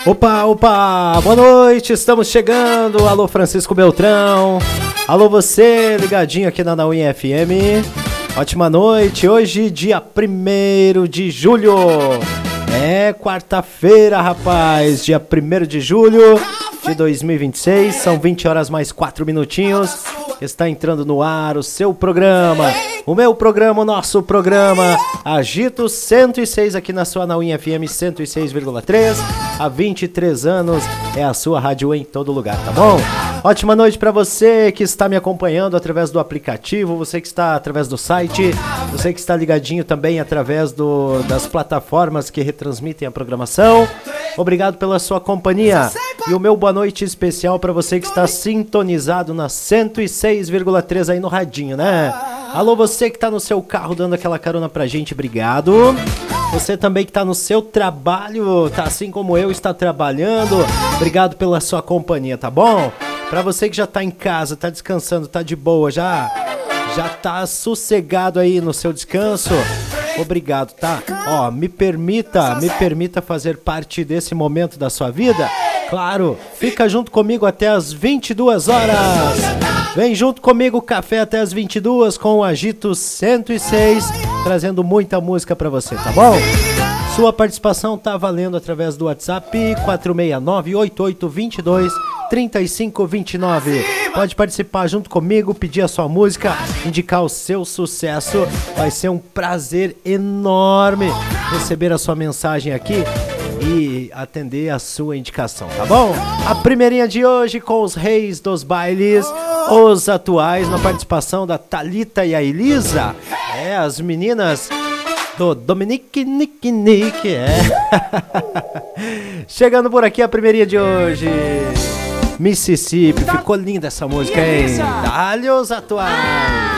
Opa, opa, boa noite, estamos chegando. Alô, Francisco Beltrão. Alô, você ligadinho aqui na Nauinha FM. Ótima noite, hoje dia 1º de julho. É quarta-feira, rapaz, dia 1º de julho de 2026. São 20 horas mais 4 minutinhos. Está entrando no ar o seu programa, o meu programa, o nosso programa Agito 106 aqui na sua Nauinha FM 106,3. Há 23 anos é a sua rádio em todo lugar, tá bom? Ótima noite para você que está me acompanhando através do aplicativo, você que está através do site, você que está ligadinho também através das plataformas que retransmitem a programação. Obrigado pela sua companhia. E o meu boa noite especial para você que está sintonizado na 106,3 aí no radinho, né? Alô, você que está no seu carro dando aquela carona pra gente, obrigado. Você também que está no seu trabalho, tá assim como eu, está trabalhando, obrigado pela sua companhia, tá bom? Para você que já tá em casa, tá descansando, tá de boa, já tá sossegado aí no seu descanso, obrigado, tá? Ó, me permita fazer parte desse momento da sua vida. Claro, fica junto comigo até as 22 horas. Vem junto comigo, café até as 22 com o Agito 106, trazendo muita música pra você, tá bom? Sua participação tá valendo através do WhatsApp 469-8822-3529. Pode participar junto comigo, pedir a sua música, indicar o seu sucesso. Vai ser um prazer enorme receber a sua mensagem aqui e atender a sua indicação, tá bom? A primeirinha de hoje com os reis dos bailes, os atuais, na participação da Thalita e a Elisa. É, as meninas do Dominique Nick, Chegando por aqui a primeirinha de hoje, Mississippi. Ficou linda essa música, hein? Dá-lhe os atuais.